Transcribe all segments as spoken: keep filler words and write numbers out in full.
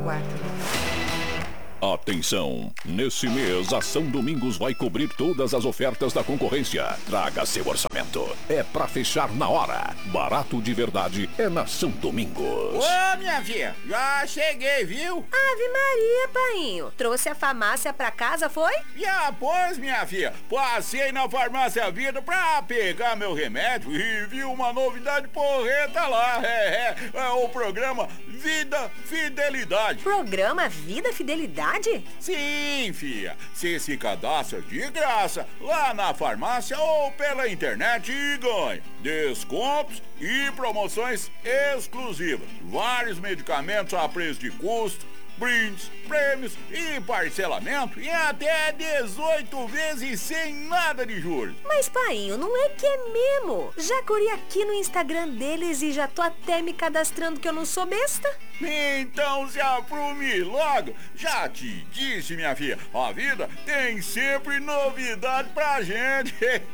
quatro. Atenção! Nesse mês, a São Domingos vai cobrir todas as ofertas da concorrência. Traga seu orçamento. É pra fechar na hora. Barato de verdade é na São Domingos. Ô, minha filha, já cheguei, viu? Ave Maria, painho. Trouxe a farmácia pra casa, foi? Já, pois, minha filha. Passei na Farmácia Vida pra pegar meu remédio e vi uma novidade porreta lá. É, é, é o programa Vida Fidelidade. Programa Vida Fidelidade? Sim, filha. Você se cadastra de graça lá na farmácia ou pela internet e ganha descontos e promoções exclusivas. Vários medicamentos a preço de custo, brindes, prêmios e parcelamento em até dezoito vezes sem nada de juros. Mas, painho, não é que é mesmo? Já corri aqui no Instagram deles e já tô até me cadastrando que eu não sou besta. Então se aprume logo. Já te disse, minha filha, a vida tem sempre novidade pra gente.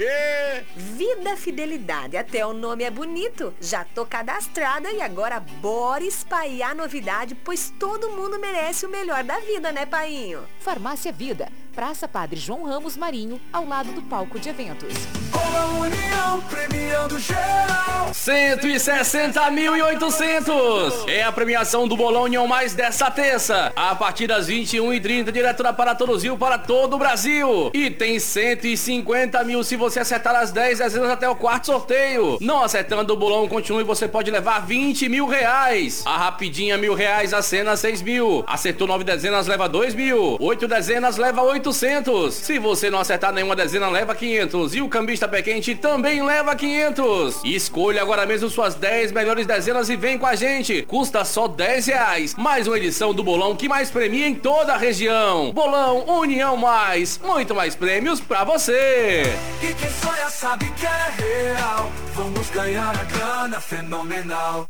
Vida Fidelidade, até o nome é bonito. Já tô cadastrada e agora bora espalhar novidade, pois todo mundo merece o melhor da vida, né, painho? Farmácia Vida, Praça Padre João Ramos Marinho, ao lado do palco de eventos. Com a União premiando geral. cento e sessenta mil e oitocentos. É a premiação do Bolão União Mais dessa terça. A partir das vinte e uma e trinta, direto da Paratoruzil para todo o Brasil. E tem cento e cinquenta mil se você acertar as dez dezenas até o quarto sorteio. Não acertando o bolão, continue, você pode levar vinte mil reais. A rapidinha, mil reais, a cena, seis mil. Acertou nove dezenas, leva dois mil. Oito dezenas, leva oitocentos. Se você não acertar nenhuma dezena, leva quinhentos. E o cambista pé quente também leva quinhentos. Escolha agora mesmo suas dez melhores dezenas e vem com a gente. Custa só dez reais. Mais uma edição do bolão que mais premia em toda a região. Bolão União Mais. Muito mais prêmios pra você. E quem sonha sabe que é real. Vamos ganhar a grana fenomenal.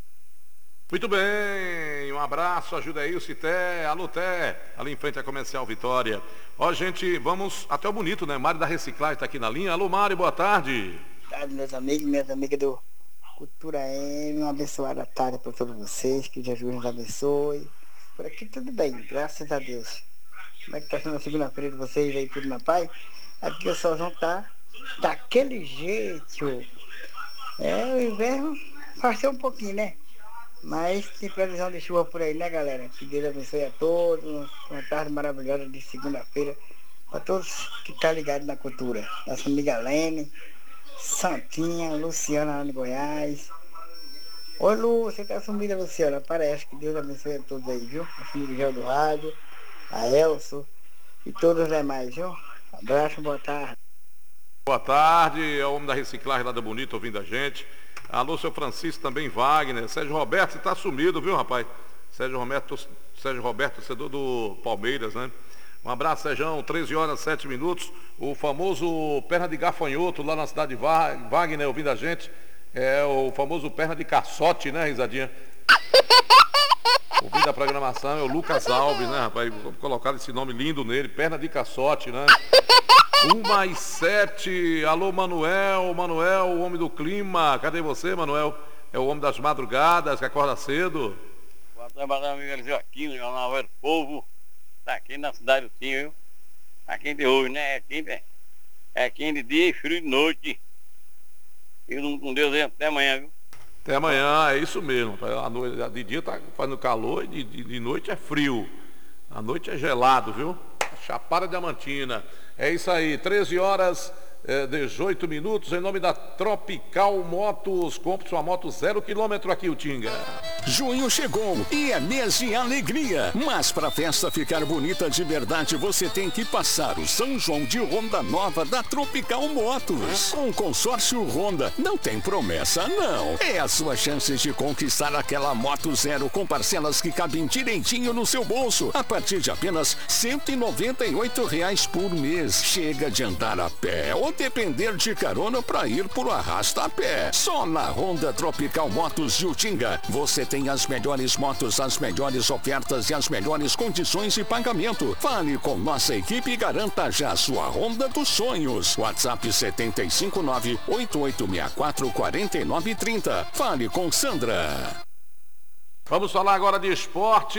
Muito bem, um abraço, ajuda aí o Cité, alô Té, ali em frente à Comercial Vitória. Ó, gente, vamos até o bonito, né? Mário da Reciclagem tá aqui na linha. Alô, Mário, boa tarde. Boa tarde, meus amigos, minhas amigas do Cultura M, uma abençoada tarde para todos vocês, que Jesus nos abençoe. Por aqui tudo bem, graças a Deus. Como é que tá sendo a segunda-feira de vocês aí, tudo na paz? Aqui o solzão tá daquele jeito. É, o inverno passou um pouquinho, né? Mas tem previsão de chuva por aí, né, galera? Que Deus abençoe a todos. Uma tarde maravilhosa de segunda-feira. Para todos que estão tá ligados na cultura. Nossa amiga Lene, Santinha, Luciana lá no Goiás. Oi, Lu, você tá sumida, Luciana? Parece. Que Deus abençoe a todos aí, viu? A família do rádio, a Elso e todos os demais, viu? Abraço, boa tarde. Boa tarde, é o homem da reciclagem lá da Bonito ouvindo a gente. Alô, seu Francisco, também Wagner. Sérgio Roberto, você tá sumido, viu, rapaz? Sérgio Roberto, Sérgio Roberto, torcedor do Palmeiras, né? Um abraço, Sérgio. treze horas, sete minutos. O famoso perna de gafanhoto lá na cidade de Wagner, ouvindo a gente. É o famoso perna de caçote, né, risadinha? Ouvindo a programação, é o Lucas Alves, né, rapaz? Vamos colocar esse nome lindo nele, perna de caçote, né? Um mais sete, alô Manuel, Manuel, o homem do clima, cadê você, Manuel? É o homem das madrugadas, que acorda cedo. Boa tarde, amigo Joaquim, do Jornal Velho Povo, tá aqui na cidade do Tinho, viu? Tá quente de hoje, né? É quente, é, é quente de dia e frio de noite. E com Deus aí, até amanhã, viu? Até amanhã, é isso mesmo. A noite, de dia tá fazendo calor e de, de, de noite é frio. A noite é gelado, viu? Chapada Diamantina. É isso aí, treze horas, é, dezoito minutos, em nome da Tropical Motos. Compre sua moto zero quilômetro aqui, o Tinga. Junho chegou e é mês de alegria. Mas para a festa ficar bonita de verdade, você tem que passar o São João de Honda Nova da Tropical Motos. Com o consórcio Honda, não tem promessa, não. É a sua chance de conquistar aquela moto zero com parcelas que cabem direitinho no seu bolso. A partir de apenas cento e noventa e oito reais por mês. Chega de andar a pé ou depender de carona para ir por arrasta-pé. Só na Honda Tropical Motos de Utinga você tem as melhores motos, as melhores ofertas e as melhores condições de pagamento. Fale com nossa equipe e garanta já sua Honda dos sonhos. WhatsApp sete cinco nove, oito oito seis quatro, quatro nove três zero. Fale com Sandra. Vamos falar agora de esporte.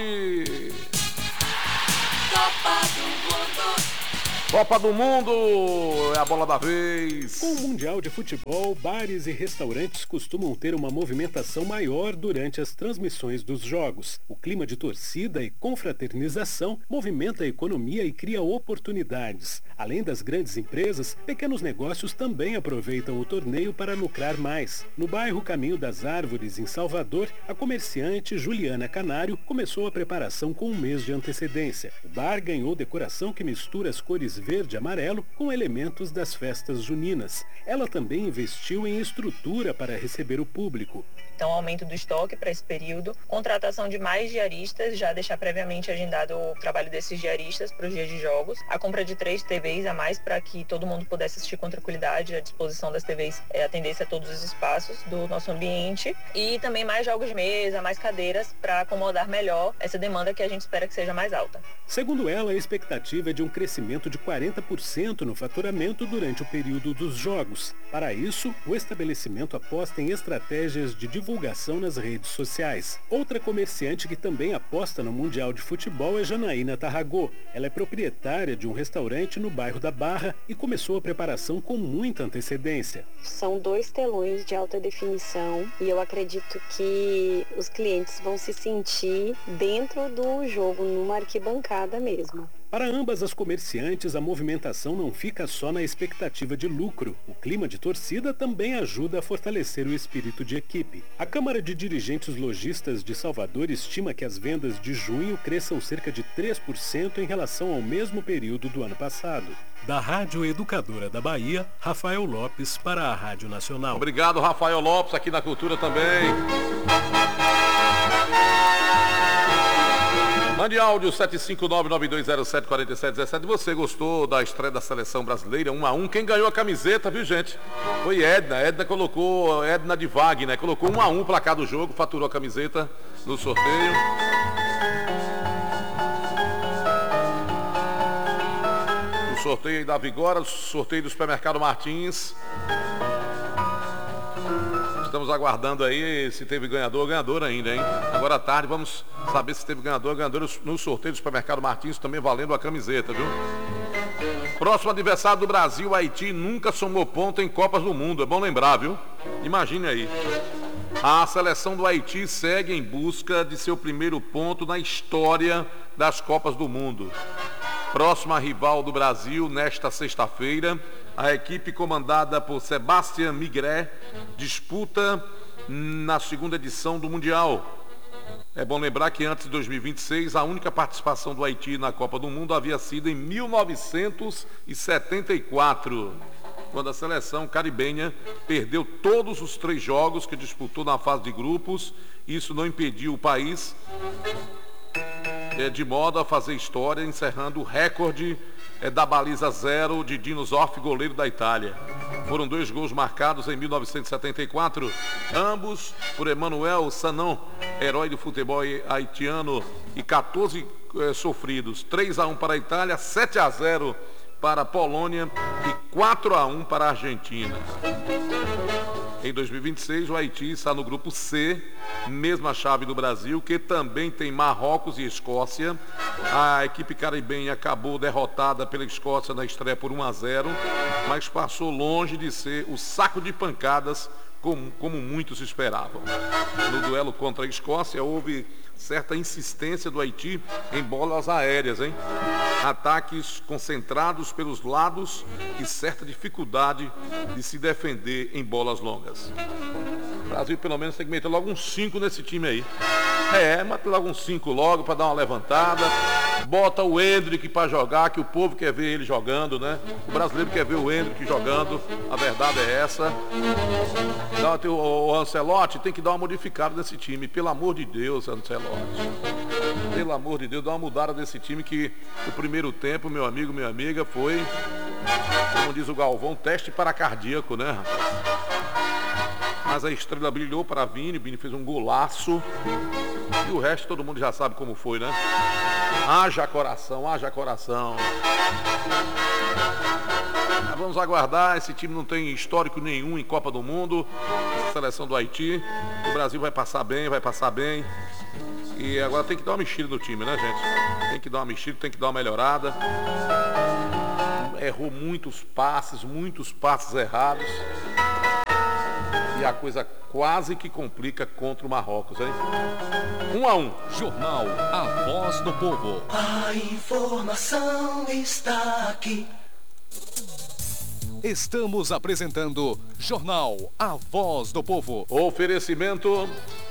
Copa do Mundo. Copa do Mundo é a bola da vez. Com o Mundial de Futebol, bares e restaurantes costumam ter uma movimentação maior durante as transmissões dos jogos. O clima de torcida e confraternização movimenta a economia e cria oportunidades. Além das grandes empresas, pequenos negócios também aproveitam o torneio para lucrar mais. No bairro Caminho das Árvores, em Salvador, a comerciante Juliana Canário começou a preparação com um mês de antecedência. O bar ganhou decoração que mistura as cores verde e amarelo com elementos das festas juninas. Ela também investiu em estrutura para receber o público. Então, aumento do estoque para esse período, contratação de mais diaristas, já deixar previamente agendado o trabalho desses diaristas para os dias de jogos, a compra de três T Vs a mais para que todo mundo pudesse assistir com tranquilidade, a disposição das T Vs é atendesse a todos os espaços do nosso ambiente e também mais jogos de mesa, mais cadeiras para acomodar melhor essa demanda que a gente espera que seja mais alta. Segundo ela, a expectativa é de um crescimento de quarenta por cento no faturamento durante o período dos jogos. Para isso, o estabelecimento aposta em estratégias de divulgação nas redes sociais. Outra comerciante que também aposta no Mundial de Futebol é Janaína Tarragô. Ela é proprietária de um restaurante no bairro da Barra e começou a preparação com muita antecedência. São dois telões de alta definição e eu acredito que os clientes vão se sentir dentro do jogo, numa arquibancada mesmo. Para ambas as comerciantes, a movimentação não fica só na expectativa de lucro. O clima de torcida também ajuda a fortalecer o espírito de equipe. A Câmara de Dirigentes Lojistas de Salvador estima que as vendas de junho cresçam cerca de três por cento em relação ao mesmo período do ano passado. Da Rádio Educadora da Bahia, Rafael Lopes para a Rádio Nacional. Obrigado, Rafael Lopes, aqui na Cultura também. Mande áudio sete cinco nove, nove dois zero sete, quatro sete um sete. Você gostou da estreia da seleção brasileira um a um? Quem ganhou a camiseta, viu, gente? Foi Edna. Edna colocou, Edna de Wagner, né? Colocou um a um o placar do jogo, faturou a camiseta no sorteio. O sorteio da Vigora, o sorteio do Supermercado Martins. Estamos aguardando aí se teve ganhador ou ganhadora ainda, hein? Agora à tarde vamos saber se teve ganhador ou ganhadora no sorteio do Supermercado Martins, também valendo a camiseta, viu? Próximo adversário do Brasil, Haiti nunca somou ponto em Copas do Mundo, é bom lembrar, viu? Imagine aí. A seleção do Haiti segue em busca de seu primeiro ponto na história das Copas do Mundo. Próxima rival do Brasil, nesta sexta-feira, a equipe comandada por Sébastien Migré disputa na segunda edição do Mundial. É bom lembrar que antes de dois mil e vinte e seis, a única participação do Haiti na Copa do Mundo havia sido em mil novecentos e setenta e quatro, quando a seleção caribenha perdeu todos os três jogos que disputou na fase de grupos. Isso não impediu o país é, de modo a fazer história, encerrando o recorde é, da baliza zero de Dino Zoff, goleiro da Itália. Foram dois gols marcados em mil novecentos e setenta e quatro, ambos por Emmanuel Sanon, herói do futebol haitiano, e quatorze é, sofridos. três a um para a Itália, sete a zero para a Polônia e quatro a um para a Argentina. Em dois mil e vinte e seis, o Haiti está no grupo C, mesma chave do Brasil, que também tem Marrocos e Escócia. A equipe caribenha acabou derrotada pela Escócia na estreia por um a zero, mas passou longe de ser o saco de pancadas como, como muitos esperavam. No duelo contra a Escócia, houve certa insistência do Haiti em bolas aéreas, hein? Ataques concentrados pelos lados e certa dificuldade de se defender em bolas longas. O Brasil pelo menos tem que meter logo uns cinco nesse time aí. É, mata logo uns cinco logo para dar uma levantada. Bota o Endrick para jogar, que o povo quer ver ele jogando, né? O brasileiro quer ver o Endrick jogando, a verdade é essa. Então, o, o Ancelotti tem que dar uma modificada nesse time, pelo amor de Deus, Ancelotti. Pelo amor de Deus, dá uma mudada nesse time, que o primeiro tempo, meu amigo, minha amiga, foi, como diz o Galvão, teste para cardíaco, né, rapaz? Mas a estrela brilhou para Vini, Vini fez um golaço. E o resto todo mundo já sabe como foi, né? Haja coração, haja coração. Mas vamos aguardar, esse time não tem histórico nenhum em Copa do Mundo, essa seleção do Haiti. O Brasil vai passar bem, vai passar bem. E agora tem que dar uma mexida no time, né, gente? Tem que dar uma mexida, tem que dar uma melhorada. Errou muitos passes, muitos passes errados. E a coisa quase que complica contra o Marrocos, hein? Um a um. Jornal A Voz do Povo. A informação está aqui. Estamos apresentando Jornal A Voz do Povo. Oferecimento